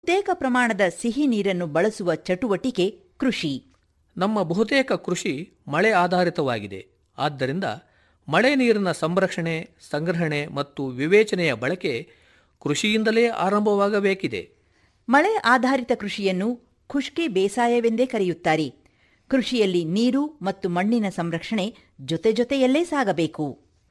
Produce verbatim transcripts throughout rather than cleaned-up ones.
ಬಹುತೇಕ ಪ್ರಮಾಣದ ಸಿಹಿ ನೀರನ್ನು ಬಳಸುವ ಚಟುವಟಿಕೆ ಕೃಷಿ. ನಮ್ಮ ಬಹುತೇಕ ಕೃಷಿ ಮಳೆ ಆಧಾರಿತವಾಗಿದೆ. ಆದ್ದರಿಂದ ಮಳೆ ನೀರಿನ ಸಂರಕ್ಷಣೆ, ಸಂಗ್ರಹಣೆ ಮತ್ತು ವಿವೇಚನೆಯ ಬಳಕೆ ಕೃಷಿಯಿಂದಲೇ ಆರಂಭವಾಗಬೇಕಿದೆ. ಮಳೆ ಆಧಾರಿತ ಕೃಷಿಯನ್ನು ಖುಷ್ಕಿ ಬೇಸಾಯವೆಂದೇ ಕರೆಯುತ್ತಾರೆ. ಕೃಷಿಯಲ್ಲಿ ನೀರು ಮತ್ತು ಮಣ್ಣಿನ ಸಂರಕ್ಷಣೆ ಜೊತೆ ಜೊತೆಯಲ್ಲೇ ಸಾಗಬೇಕು.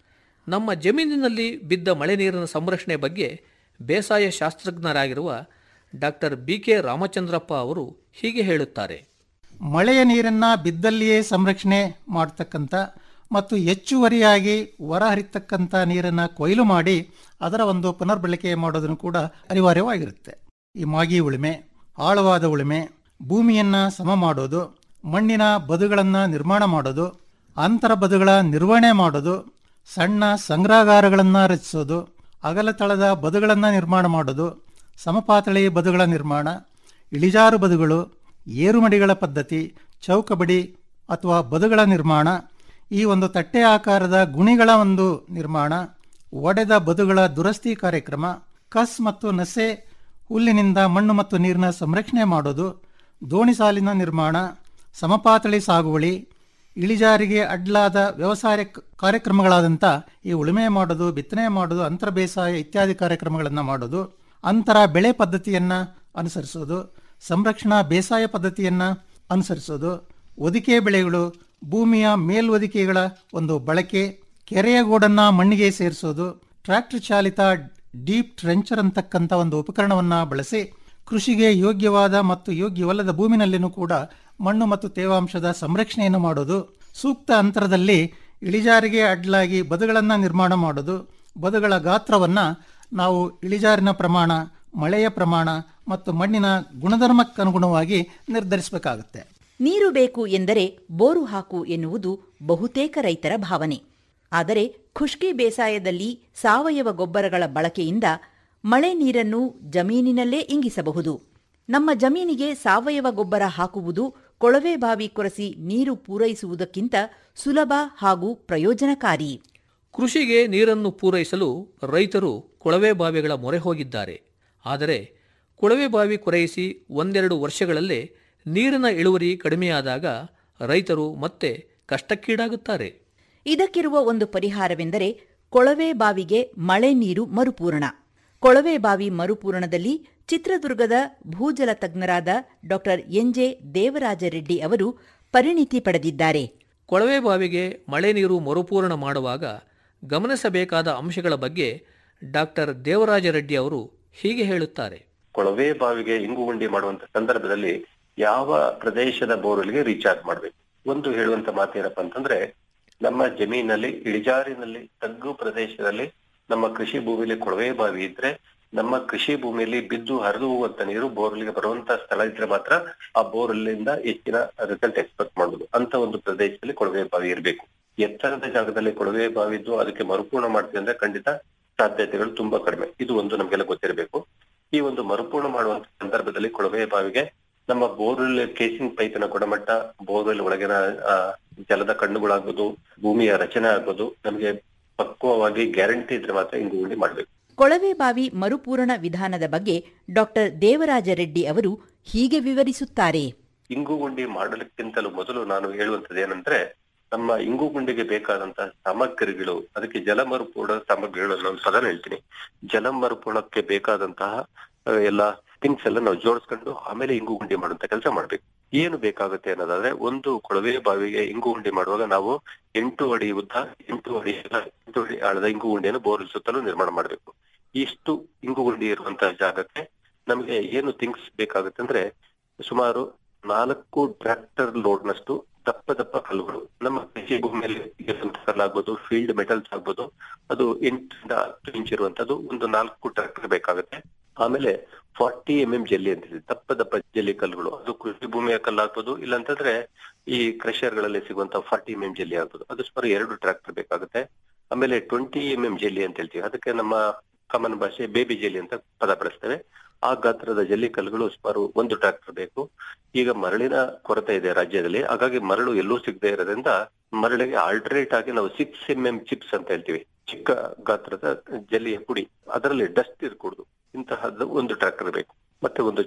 ನಮ್ಮ ಜಮೀನಿನಲ್ಲಿ ಬಿದ್ದ ಮಳೆ ನೀರಿನ ಸಂರಕ್ಷಣೆ ಬಗ್ಗೆ ಬೇಸಾಯ ಶಾಸ್ತ್ರಜ್ಞರಾಗಿರುವ ಡಾಕ್ಟರ್ ಬಿ ಕೆ ರಾಮಚಂದ್ರಪ್ಪ ಅವರು ಹೀಗೆ ಹೇಳುತ್ತಾರೆ. ಮಳೆಯ ನೀರನ್ನು ಬಿದ್ದಲ್ಲಿಯೇ ಸಂರಕ್ಷಣೆ ಮಾಡತಕ್ಕಂಥ ಮತ್ತು ಹೆಚ್ಚುವರಿಯಾಗಿ ಹೊರಹರಿತಕ್ಕಂಥ ನೀರನ್ನು ಕೊಯ್ಲು ಮಾಡಿ ಅದರ ಒಂದು ಪುನರ್ಬಳಕೆ ಮಾಡೋದನ್ನು ಕೂಡ ಅನಿವಾರ್ಯವಾಗಿರುತ್ತೆ. ಈ ಮಾಗಿ ಉಳುಮೆ, ಆಳವಾದ ಉಳುಮೆ, ಭೂಮಿಯನ್ನು ಸಮ ಮಾಡೋದು, ಮಣ್ಣಿನ ಬದುಗಳನ್ನು ನಿರ್ಮಾಣ ಮಾಡೋದು, ಅಂತರ ಬದುಗಳ ನಿರ್ವಹಣೆ ಮಾಡೋದು, ಸಣ್ಣ ಸಂಗ್ರಹಗಾರಗಳನ್ನು ರಚಿಸೋದು, ಅಗಲತಳದ ಬದುಗಳನ್ನು ನಿರ್ಮಾಣ ಮಾಡೋದು, ಸಮಪಾತಳಿ ಬದುಗಳ ನಿರ್ಮಾಣ, ಇಳಿಜಾರು ಬದುಗಳು, ಏರುಮಡಿಗಳ ಪದ್ಧತಿ, ಚೌಕಬಡಿ ಅಥವಾ ಬದುಗಳ ನಿರ್ಮಾಣ, ಈ ಒಂದು ತಟ್ಟೆ ಆಕಾರದ ಗುಣಿಗಳ ಒಂದು ನಿರ್ಮಾಣ, ಒಡೆದ ಬದುಗಳ ದುರಸ್ತಿ ಕಾರ್ಯಕ್ರಮ, ಕಸ್ ಮತ್ತು ನಸೆ ಹುಲ್ಲಿನಿಂದ ಮಣ್ಣು ಮತ್ತು ನೀರಿನ ಸಂರಕ್ಷಣೆ ಮಾಡೋದು, ದೋಣಿ ಸಾಲಿನ ನಿರ್ಮಾಣ, ಸಮಪಾತಳಿ ಸಾಗುವಳಿ, ಇಳಿಜಾರಿಗೆ ಅಡ್ಲಾದ ವ್ಯವಸಾಯ ಕಾರ್ಯಕ್ರಮಗಳಾದಂಥ ಈ ಉಳುಮೆ ಮಾಡೋದು, ಬಿತ್ತನೆ ಮಾಡೋದು, ಅಂತರ ಬೇಸಾಯ ಇತ್ಯಾದಿ ಕಾರ್ಯಕ್ರಮಗಳನ್ನು ಮಾಡೋದು, ಅಂತರ ಬೆಳೆ ಪದ್ಧತಿಯನ್ನು ಅನುಸರಿಸೋದು, ಸಂರಕ್ಷಣಾ ಬೇಸಾಯ ಪದ್ಧತಿಯನ್ನು ಅನುಸರಿಸೋದು, ಒದಿಕೆ ಬೆಳೆಗಳು, ಭೂಮಿಯ ಮೇಲ್ವೊದಿಕೆಗಳ ಒಂದು ಬಳಕೆ, ಕೆರೆಯ ಗೋಡನ್ನು ಮಣ್ಣಿಗೆ ಸೇರಿಸೋದು, ಟ್ರ್ಯಾಕ್ಟರ್ ಚಾಲಿತ ಡೀಪ್ ಟ್ರೆಂಚರ್ ಅಂತಕ್ಕಂಥ ಒಂದು ಉಪಕರಣವನ್ನು ಬಳಸಿ ಕೃಷಿಗೆ ಯೋಗ್ಯವಾದ ಮತ್ತು ಯೋಗ್ಯವಲ್ಲದ ಭೂಮಿನಲ್ಲಿನೂ ಕೂಡ ಮಣ್ಣು ಮತ್ತು ತೇವಾಂಶದ ಸಂರಕ್ಷಣೆಯನ್ನು ಮಾಡೋದು, ಸೂಕ್ತ ಅಂತರದಲ್ಲಿ ಇಳಿಜಾರಿಗೆ ಅಡ್ಡಲಾಗಿ ಬದುಗಳನ್ನು ನಿರ್ಮಾಣ ಮಾಡೋದು, ಬದುಗಳ ಗಾತ್ರವನ್ನು ನಾವು ಇಳಿಜಾರಿನ ಪ್ರಮಾಣ, ಮಳೆಯ ಪ್ರಮಾಣ ಮತ್ತು ಮಣ್ಣಿನ ಗುಣಧರ್ಮಕ್ಕನುಗುಣವಾಗಿ ನಿರ್ಧರಿಸಬೇಕಾಗುತ್ತೆ. ನೀರು ಬೇಕು ಎಂದರೆ ಬೋರು ಹಾಕು ಎನ್ನುವುದು ಬಹುತೇಕ ರೈತರ ಭಾವನೆ. ಆದರೆ ಖುಷ್ಕಿ ಬೇಸಾಯದಲ್ಲಿ ಸಾವಯವ ಗೊಬ್ಬರಗಳ ಬಳಕೆಯಿಂದ ಮಳೆ ನೀರನ್ನು ಜಮೀನಿನಲ್ಲೇ ಇಂಗಿಸಬಹುದು. ನಮ್ಮ ಜಮೀನಿಗೆ ಸಾವಯವ ಗೊಬ್ಬರ ಹಾಕುವುದು ಕೊಳವೆ ಬಾವಿ ಕೊರೆಸಿ ನೀರು ಪೂರೈಸುವುದಕ್ಕಿಂತ ಸುಲಭ ಹಾಗೂ ಪ್ರಯೋಜನಕಾರಿ. ಕೃಷಿಗೆ ನೀರನ್ನು ಪೂರೈಸಲು ರೈತರು ಕೊಳವೆ ಬಾವಿಗಳ ಮೊರೆ ಹೋಗಿದ್ದಾರೆ. ಆದರೆ ಕೊಳವೆ ಬಾವಿ ಕೊರೆಯಿಸಿ ಒಂದೆರಡು ವರ್ಷಗಳಲ್ಲೇ ನೀರಿನ ಇಳುವರಿ ಕಡಿಮೆಯಾದಾಗ ರೈತರು ಮತ್ತೆ ಕಷ್ಟಕ್ಕೀಡಾಗುತ್ತಾರೆ. ಇದಕ್ಕಿರುವ ಒಂದು ಪರಿಹಾರವೆಂದರೆ ಕೊಳವೆ ಬಾವಿಗೆ ಮಳೆ ನೀರು ಮರುಪೂರಣ. ಕೊಳವೆ ಬಾವಿ ಮರುಪೂರಣದಲ್ಲಿ ಚಿತ್ರದುರ್ಗದ ಭೂಜಲ ತಜ್ಞರಾದ doctor N J Devaraja Reddy ಅವರು ಪರಿಣಿತಿ ಪಡೆದಿದ್ದಾರೆ. ಕೊಳವೆ ಬಾವಿಗೆ ಮಳೆ ನೀರು ಮರುಪೂರಣ ಮಾಡುವಾಗ ಗಮನಿಸಬೇಕಾದ ಅಂಶಗಳ ಬಗ್ಗೆ ಡಾಕ್ಟರ್ ದೇವರಾಜ ರೆಡ್ಡಿ ಅವರು ಹೀಗೆ ಹೇಳುತ್ತಾರೆ. ಕೊಳವೆ ಬಾವಿಗೆ ಇಂಗು ಗುಂಡಿ ಮಾಡುವಂತ ಸಂದರ್ಭದಲ್ಲಿ ಯಾವ ಪ್ರದೇಶದ ಬೋರ್ವೆಲ್ಗೆ ರೀಚಾರ್ಜ್ ಮಾಡಬೇಕು. ಒಂದು ಹೇಳುವಂತ ಮಾತೇನಪ್ಪ ಅಂತಂದ್ರೆ, ನಮ್ಮ ಜಮೀನಲ್ಲಿ ಇಳಿಜಾರಿನಲ್ಲಿ ತಗ್ಗು ಪ್ರದೇಶದಲ್ಲಿ ನಮ್ಮ ಕೃಷಿ ಭೂಮಿಯಲ್ಲಿ ಕೊಳವೆ ಬಾವಿ ಇದ್ರೆ ನಮ್ಮ ಕೃಷಿ ಭೂಮಿಯಲ್ಲಿ ಬಿದ್ದು ಹರಿದು ಹೋಗುವಂತ ನೀರು ಬೋರ್ವೆಲ್ಗೆ ಬರುವಂತ ಸ್ಥಳ ಇದ್ರೆ ಮಾತ್ರ ಆ ಬೋರ್ವೆಲ್ನಿಂದ ಹೆಚ್ಚಿನ ರಿಸಲ್ಟ್ ಎಕ್ಸ್ಪೆಕ್ಟ್ ಮಾಡುದು. ಅಂತ ಒಂದು ಪ್ರದೇಶದಲ್ಲಿ ಕೊಳವೆ ಬಾವಿ ಇರಬೇಕು. ಎತ್ತರದ ಜಾಗದಲ್ಲಿ ಕೊಳವೆ ಬಾವಿ ಇದ್ದು ಅದಕ್ಕೆ ಮರುಪೂರ್ಣ ಮಾಡ್ತೀವಿ ಅಂದ್ರೆ ಖಂಡಿತ ಸಾಧ್ಯತೆಗಳು ತುಂಬಾ ಕಡಿಮೆ. ಇದು ಒಂದು ನಮ್ಗೆಲ್ಲ ಗೊತ್ತಿರಬೇಕು. ಈ ಒಂದು ಮರುಪೂರ್ಣ ಮಾಡುವಂತ ಸಂದರ್ಭದಲ್ಲಿ ಕೊಳವೆ ಬಾವಿಗೆ ನಮ್ಮ ಬೋರ್ವೆಲ್ ಕೇಸಿಂಗ್ ಪೈಪಿನ ಗುಣಮಟ್ಟ, ಬೋರ್ವೆಲ್ ಒಳಗಿನ ಜಲದ ಕಣ್ಣುಗಳಾಗ್ಬೋದು, ಭೂಮಿಯ ರಚನೆ ಆಗ್ಬೋದು ನಮಗೆ ಪಕ್ವವಾಗಿ ಗ್ಯಾರಂಟಿ ಇದ್ರೆ ಮಾತ್ರ ಇಂಗು ಗುಂಡಿ ಮಾಡ್ಬೇಕು. ಕೊಳವೆ ಬಾವಿ ಮರುಪೂರಣ ವಿಧಾನದ ಬಗ್ಗೆ ಡಾಕ್ಟರ್ ದೇವರಾಜ ರೆಡ್ಡಿ ಅವರು ಹೀಗೆ ವಿವರಿಸುತ್ತಾರೆ. ಇಂಗು ಗುಂಡಿ ಮಾಡಲಿಕ್ಕಿಂತಲೂ ಮೊದಲು ನಾನು ಹೇಳುವಂತದ್ದು ಏನಂದ್ರೆ, ನಮ್ಮ ಇಂಗು ಗುಂಡಿಗೆ ಬೇಕಾದಂತಹ ಸಾಮಗ್ರಿಗಳು, ಅದಕ್ಕೆ ಜಲ ಮರುಪೂರ್ಣ ಸಾಮಗ್ರಿಗಳು ನಾನು ಪದನ ಹೇಳ್ತೀನಿ. ಜಲ ಮರುಪೂರ್ಣಕ್ಕೆ ಬೇಕಾದಂತಹ ಎಲ್ಲ ಥಿಂಗ್ಸ್ ಎಲ್ಲ ನಾವು ಜೋಡಿಸ್ಕೊಂಡು ಆಮೇಲೆ ಇಂಗು ಗುಂಡಿ ಮಾಡುವಂತ ಕೆಲಸ ಮಾಡ್ಬೇಕು. ಏನು ಬೇಕಾಗುತ್ತೆ ಅನ್ನೋದಾದ್ರೆ, ಒಂದು ಕೊಳವೆ ಬಾವಿಗೆ ಇಂಗು ಗುಂಡಿ ಮಾಡುವಾಗ ನಾವು ಎಂಟು ಅಡಿ ಉದ್ದ, ಎಂಟು ಅಡಿ ಎಂಟು ಅಡಿ ಆಳದ ಇಂಗು ಗುಂಡಿಯನ್ನು ಬೋರ್ ಸುತ್ತಲೂ ನಿರ್ಮಾಣ ಮಾಡಬೇಕು. ಇಷ್ಟು ಇಂಗು ಗುಂಡಿ ಇರುವಂತಹ ಜಾಗಕ್ಕೆ ನಮಗೆ ಏನು ಥಿಂಗ್ಸ್ ಬೇಕಾಗುತ್ತೆ ಅಂದ್ರೆ, ಸುಮಾರು ನಾಲ್ಕು ಟ್ರ್ಯಾಕ್ಟರ್ ಲೋಡ್ನಷ್ಟು ದಪ್ಪ ದಪ್ಪ ಕಲ್ಲುಗಳು, ನಮ್ಮ ಕೃಷಿ ಭೂಮಿಯಲ್ಲಿ ಕಲ್ಲಾಗ್ಬೋದು, ಫೀಲ್ಡ್ ಮೆಟಲ್ಸ್ ಆಗ್ಬೋದು, ಅದು ಎಂಟರಿಂದ ಹತ್ತು ಇಂಚ್ ಇರುವಂತದ್ದು ಒಂದು ನಾಲ್ಕು ಟ್ರ್ಯಾಕ್ಟರ್ ಬೇಕಾಗುತ್ತೆ. ಆಮೇಲೆ ಫಾರ್ಟಿ ಎಂ ಎಂ ಜಲ್ಲಿ ಅಂತ ದಪ್ಪ ದಪ್ಪ ಜಲ್ಲಿ ಕಲ್ಲುಗಳು, ಅದು ಕೃಷಿ ಭೂಮಿಯ ಕಲ್ಲಾಗ್ಬೋದು, ಇಲ್ಲಾಂತಂದ್ರೆ ಈ ಕ್ರಷರ್ ಗಳಲ್ಲಿ ಸಿಗುವಂತ ಫಾರ್ಟಿ ಎಂ ಎಂ ಜಲ್ಲಿ ಆಗ್ಬೋದು, ಅದು ಸುಮಾರು ಎರಡು ಟ್ರ್ಯಾಕ್ಟರ್ ಬೇಕಾಗುತ್ತೆ. ಆಮೇಲೆ ಟ್ವೆಂಟಿ ಎಂ ಎಂ ಜಲ್ಲಿ ಅಂತ ಹೇಳ್ತೀವಿ, ಅದಕ್ಕೆ ನಮ್ಮ ಕಾಮನ್ ಭಾಷೆ ಬೇಬಿ ಜಲ್ಲಿ ಅಂತ ಪದ ಬಳಸ್ತೇವೆ. ಆ ಗಾತ್ರದ ಜಲ್ಲಿ ಕಲ್ಲುಗಳು ಸುಮಾರು ಒಂದು ಟ್ರ್ಯಾಕ್ಟರ್ ಬೇಕು. ಈಗ ಮರಳಿನ ಕೊರತೆ ಇದೆ ರಾಜ್ಯದಲ್ಲಿ, ಹಾಗಾಗಿ ಮರಳು ಎಲ್ಲೂ ಸಿಗದೆ ಇರೋದ್ರಿಂದ ಮರಳಿಗೆ ಆಲ್ಟರ್ನೇಟ್ ಆಗಿ ನಾವು ಸಿಕ್ಸ್ ಎಂ ಎಂ ಚಿಪ್ಸ್ ಅಂತ ಹೇಳ್ತೀವಿ, ಚಿಕ್ಕ ಗಾತ್ರದ ಜಲ್ಲಿಯ ಪುಡಿ, ಅದರಲ್ಲಿ ಡಸ್ಟ್ ಇರ್ಕೂಡುದು, ಇಂತಹದ್ದು ಒಂದು ಟ್ರ್ಯಾಕ್ಟರ್ ಬೇಕು. ಮತ್ತೆ ಒಂದು